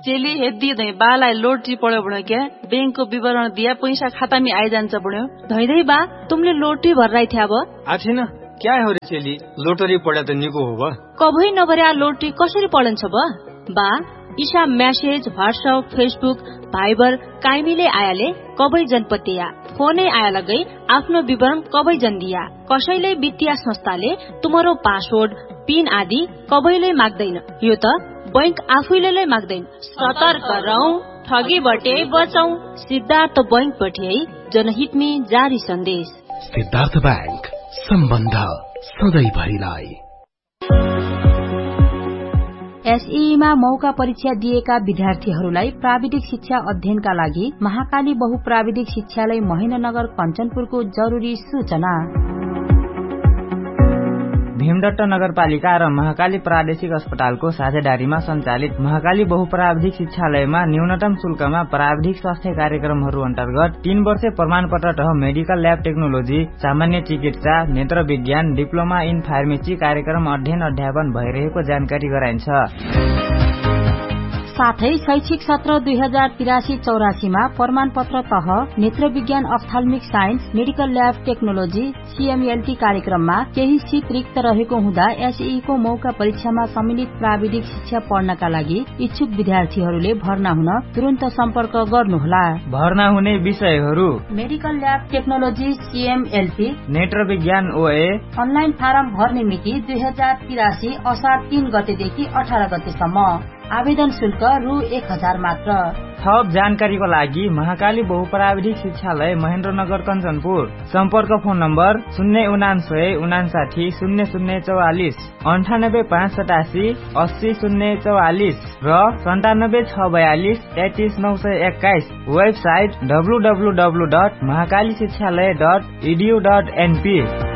चेली हेदी धै बालाई लोटरी पड्यो बण्यो क्या बैंकको विवरण दिया पैसा खातामी आइजान्छ बण्यो धैधै बा तुमले लोटरी भर्राइ थ्या अब आथिन क्या हो रे चेली लोटरी पड्या त निको हो बा कभै नभर्या लोटरी कसरी पढन्छ बा ईसा मैसेज व्हाट्सएप फेसबुक भाइबर काइमीले आयाले कबै जनपतिया फोनै आया लगै आफ्नो विवरण कबै जन दिया कसैले वित्तीय संस्थाले तुम्हारो पासवर्ड पिन आदि कबैले माग्दैन यो त बैंक आफैले माग्दैन सतर्क रहौं ठगी बटे बचौं सिद्धार्थ बैंक बटे जनहित में जारी संदेश सिद्धार्थ बैंक सम्बन्ध सधैँभरिलाई एसईमा मौका परीक्षा दिएका विद्यार्थीहरूलाई प्राविधिक शिक्षा अध्ययनका लागि महाकाली बहुप्राविधिक शिक्षालय महेन्द्रनगर कञ्चनपुरको जरुरी सूचना। भीमडट्ट नगरपालिका र महाकाली प्रादेशिक अस्पतालको साझेदारीमा सञ्चालित महाकाली बहुप्राविधिक शिक्षालयमा न्यूनतम शुल्कमा प्राविधिक स्वास्थ्य कार्यक्रमहरू अन्तर्गत 3 वर्ष प्रमाणपत्र तह मेडिकल ल्याब टेक्नोलोजी सामान्य चिकित्सा नेत्र विज्ञान डिप्लोमा इन फार्मेसी कार्यक्रम अध्ययन अध्यापन भइरहेको जानकारी गराइन्छ। साथै शैक्षिक सत्र 2083-84 मा प्रमाणपत्र तह नेत्र विज्ञान अप्थाल्मिक साइन्स मेडिकल ल्याब टेक्नोलोजी सीएमएलटी कार्यक्रममा केही सीट रिक्त रहेको हुँदा एसई को मौका परीक्षामा सम्मिलित प्राविधिक शिक्षा पढ्नका लागि इच्छुक विद्यार्थीहरूले भर्ना हुन तुरन्त सम्पर्क गर्नुहोला। भर्ना हुने विषयहरू मेडिकल ल्याब टेक्नोलोजी सीएमएलटी नेत्र विज्ञान ओए अनलाइन फारम भर्ने मिति 2083 असार 3 गतेदेखि 18 गतेसम्म आवेदन शुल्क रु 1000 मात्र। थप जानकारीको लागि महाकाली बहुप्राविधिक शिक्षालय महेन्द्रनगर कञ्चनपुर सम्पर्क फोन नम्बर 09959 0044 98587 80044 र 97642 33921 वेबसाइट www.mahakaliशिक्षालय.edu.np।